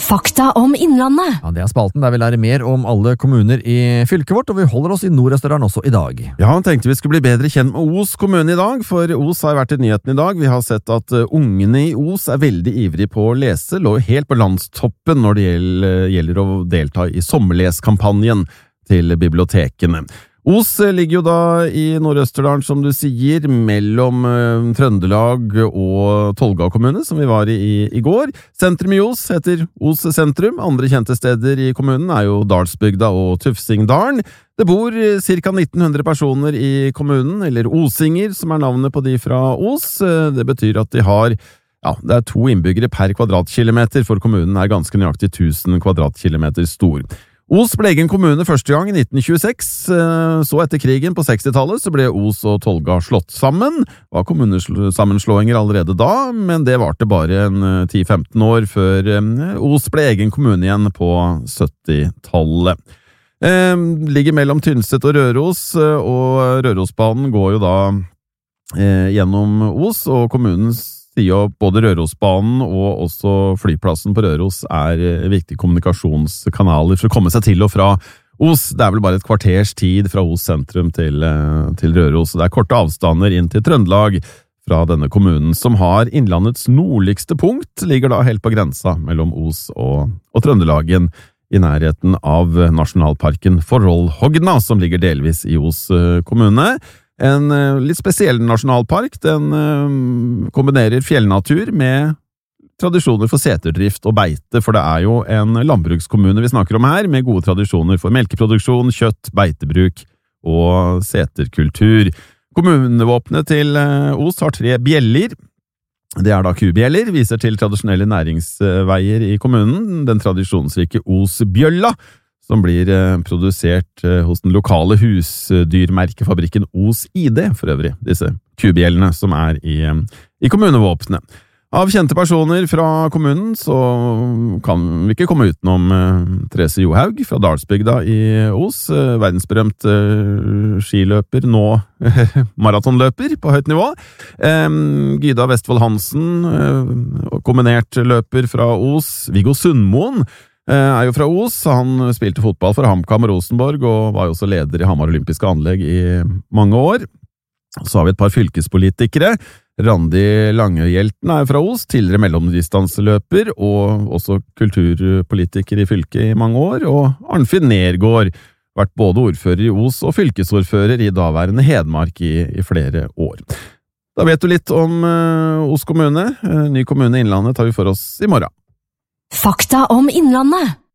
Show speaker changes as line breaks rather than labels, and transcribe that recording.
Fakta om Innlandet.
Ja, det spalten der vi lærer mer om alle kommuner i fylket vårt, og vi holder oss i Nord-Østerdalen også i dag.
Ja, han tenkte vi skulle bli bedre kjent med Os kommune i dag, for Os har vært i nyheten i dag. Vi har sett at ungene i Os er veldig ivrige på å lese, lå helt på landstoppen når det gjelder å delta i sommerleskampanjen til bibliotekene. Os ligger jo da i Nord-Østerdalen, som du sier, mellom Trøndelag og Tolga kommune, som vi var i går. Sentrum i Os heter Os sentrum. Andre kjente steder i kommunen er jo Dalsbygda og Tufsingdalen. Det bor ca. 1900 personer i kommunen, eller osinger, som er navnet på de fra Os. Det betyr at de har det er 2 innbyggere per kvadratkilometer, for kommunen er ganske nøyaktig 1000 kvadratkilometer stor. Os ble egen kommune første gang i 1926, så etter krigen på 60-tallet så ble Os og Tolga slått sammen. Det var kommunesammenslåinger allerede da, men det varte bare 10-15 år før Os ble egen kommune igjen på 70-tallet. Ligger mellom Tynset og Røros, og Rørosbanen går jo da gjennom Os, og kommunens både Rørosbanen og også flyplassen på Røros er viktige kommunikasjonskanaler for å komme seg til og fra Os. Det er vel bare et kvarters tid fra Os sentrum til Røros. Det er korte avstander inn til Trøndelag fra denne kommunen, som har innlandets nordligste punkt, ligger da helt på grensa mellom Os og Trøndelagen, i nærheten av nasjonalparken Forholdhogna, som ligger delvis i Os kommune. En litt spesiell nasjonalpark. Den kombinerer fjellnatur med tradisjoner for seterdrift og beite, for det er jo en landbrukskommune vi snakker om her, med gode tradisjoner for melkeproduksjon, kjøtt, beitebruk og seterkultur. Kommunevåpenet til Os har 3 bjeller. Det er da kubjeller, viser til tradisjonelle næringsveier i kommunen, den tradisjonsrike Osbjølla, som blir produsert hos den lokale husdyrmerkefabrikken Os ID, for øvrig, disse kubjellene som er i kommunevåpenet. Av kjente personer fra kommunen så kan vi ikke komme utenom Therese Johaug fra Dalsbygda i Os, verdensberømt skiløper, nå maratonløper på høyt nivå. Gyda Vestfold Hansen, kombinert løper fra Os. Viggo Sundmoen er jo fra Os. Han spilte fotball for HamKam og Rosenborg, og var jo også leder i Hamar Olympiske Anlegg i mange år. Så har vi et par fylkespolitikere. Randi Langøyhjelten er fra Os, tidligere mellomdistanseløper, og også kulturpolitiker i fylket i mange år, og Arnfinn Nergård, vært både ordfører i Os og fylkesordfører i daværende Hedmark i flere år. Da vet du litt om Os kommune. Ny kommune i Innlandet tar vi for oss i morgen.
Fakta om Innlandet.